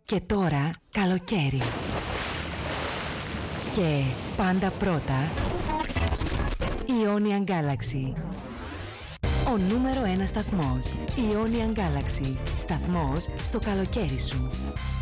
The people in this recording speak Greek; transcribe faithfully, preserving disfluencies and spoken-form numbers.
Και τώρα καλοκαίρι. Και πάντα πρώτα Ionian Galaxy. Ο νούμερο ένα σταθμός. Ionian Galaxy. Σταθμός στο καλοκαίρι σου.